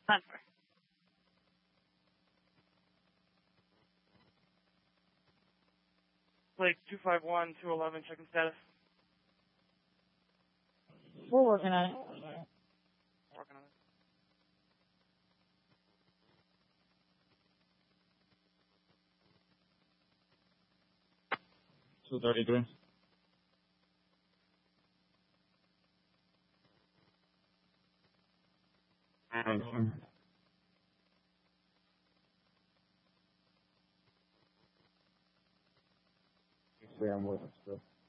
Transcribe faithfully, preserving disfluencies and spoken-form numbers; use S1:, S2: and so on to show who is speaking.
S1: Hunter. Blake two five one, two eleven, checking status.
S2: We're working on it.
S1: Working on it.
S3: two thirty-three.
S4: I'm with it still.